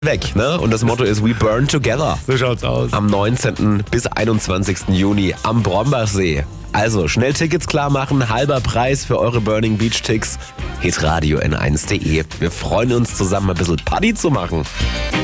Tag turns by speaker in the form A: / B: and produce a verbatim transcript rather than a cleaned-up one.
A: weg, ne? Und das Motto ist We Burn Together.
B: So schaut's aus.
A: Am neunzehnten bis einundzwanzigsten Juni am Brombachsee. Also schnell Tickets klar machen, halber Preis für eure Burning Beach Ticks. hitradio n eins punkt de. Wir freuen uns zusammen ein bisschen Party zu machen.